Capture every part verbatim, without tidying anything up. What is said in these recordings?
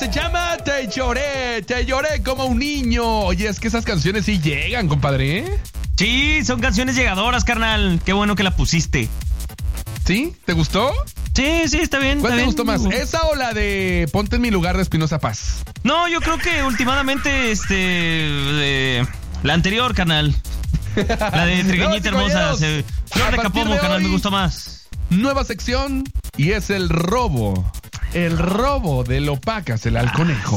se llama Te lloré, te lloré como un niño. Oye, es que esas canciones sí llegan, compadre, ¿eh? Sí, son canciones llegadoras, carnal. Qué bueno que la pusiste. ¿Sí? ¿Te gustó? Sí, sí, está bien. ¿Cuál está te bien. gustó más? ¿Esa o la de Ponte en mi lugar de Espinosa Paz? No, yo creo que últimamente, este... de- la anterior, carnal. La de Trigueñita Damas y Hermosa. caballeros, Se... Flor a de partir Capomo, de carnal, hoy, me gustó más. Nueva sección y es el robo. El robo del Opácasela al conejo.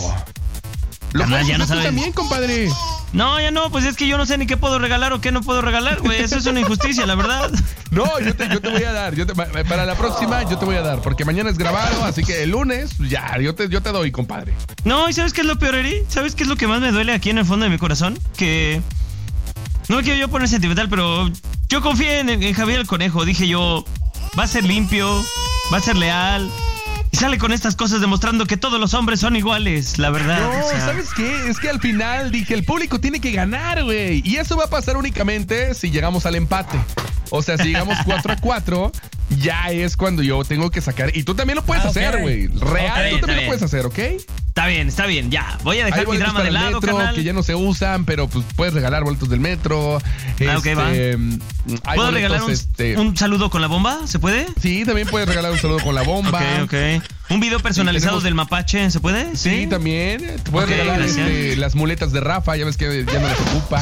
Lo Carnal, puedes ya no hacer tú sabes. también, compadre. No, ya no, pues es que yo no sé ni qué puedo regalar o qué no puedo regalar, güey. Eso es una injusticia, la verdad. No, yo te, yo te voy a dar. Yo te- para la próxima yo te voy a dar. Porque mañana es grabado, así que el lunes, ya, yo te, yo te doy, compadre. No, ¿y sabes qué es lo peor, Eri? ¿Sabes qué es lo que más me duele aquí en el fondo de mi corazón? Que... no me quiero yo poner sentimental, pero yo confié en, en Javier el Conejo. Dije yo, va a ser limpio, va a ser leal. Y sale con estas cosas demostrando que todos los hombres son iguales, la verdad. No, o sea. ¿sabes qué? Es que al final dije, el público tiene que ganar, güey. Y eso va a pasar únicamente si llegamos al empate. O sea, si llegamos cuatro a cuatro, ya es cuando yo tengo que sacar. Y tú también lo puedes Ah, ok. hacer, güey. Real, Ok, tú está también lo bien. puedes hacer, ¿ok? Está bien, está bien, ya. Voy a Hay dejar mi boletos drama para de el lado, metro, carnal. que ya no se usan, pero pues puedes regalar boletos del metro. Ah, ok, va. Este, hay ¿Puedo boletos, regalar un, este, un saludo con la bomba? ¿Se puede? Sí, también puedes regalar un saludo con la bomba. Ok, ok. ¿Un video personalizado tenemos- del mapache? ¿Se puede? Sí, también. Te puedes Ok, regalar gracias. este, las muletas de Rafa, ya ves que ya no les ocupa,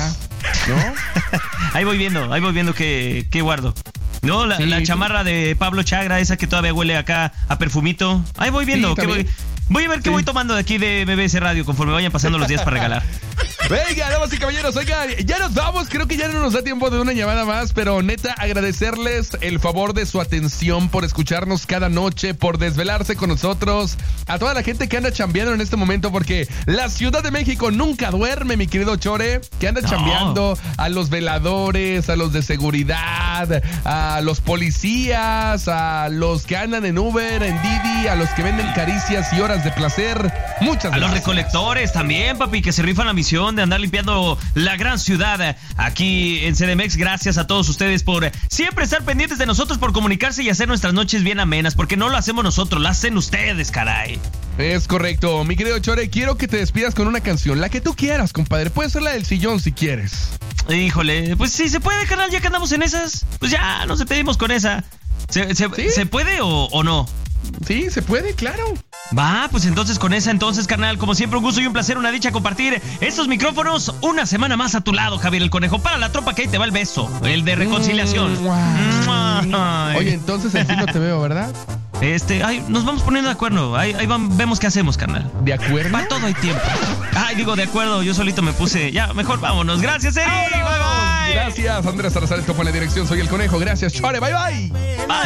¿no? Ahí voy viendo, ahí voy viendo qué, qué guardo. No, la, Sí, la sí. chamarra de Pablo Chagra, esa que todavía huele acá a perfumito. Ahí voy viendo. Sí, qué voy, también. voy a ver qué Sí. voy tomando de aquí de B B S Radio conforme vayan pasando los días para regalar. Venga, damas y caballeros, oigan, ya nos vamos, creo que ya no nos da tiempo de una llamada más, pero neta, agradecerles el favor de su atención por escucharnos cada noche, por desvelarse con nosotros, a toda la gente que anda chambeando en este momento, porque la Ciudad de México nunca duerme, mi querido Chore, que anda No. chambeando, a los veladores, a los de seguridad, a los policías, a los que andan en Uber, en Didi, a los que venden caricias y horas de placer, muchas A los gracias. recolectores también, papi, que se rifan la misión de andar limpiando la gran ciudad aquí en C D M X. Gracias a todos ustedes por siempre estar pendientes de nosotros, por comunicarse y hacer nuestras noches bien amenas, porque no lo hacemos nosotros, lo hacen ustedes, caray. Es correcto, mi querido Chore, quiero que te despidas con una canción, la que tú quieras, compadre, puede ser la del sillón si quieres. Híjole, pues sí se puede, carnal, ya que andamos en esas, pues ya nos despedimos con esa. ¿Se, se, ¿Sí? ¿se puede o, o no? Sí, se puede, claro. Va, pues entonces con esa, entonces, carnal, como siempre, un gusto y un placer, una dicha compartir estos micrófonos una semana más a tu lado, Javier el Conejo. Para la tropa que ahí te va el beso, el de reconciliación. Mm, Ay. Oye, entonces en sí no te veo, ¿verdad? Este, ay, nos vamos poniendo de acuerdo. Ahí, ahí vam- vemos qué hacemos, carnal. ¿De acuerdo? Para todo hay tiempo. Ay, digo, de acuerdo, yo solito me puse. Ya, mejor vámonos. Gracias, Eri. Bye, bye. Gracias, Andrés Salazar, esto fue la dirección, soy el Conejo. Gracias, Chore, bye, bye. Bye.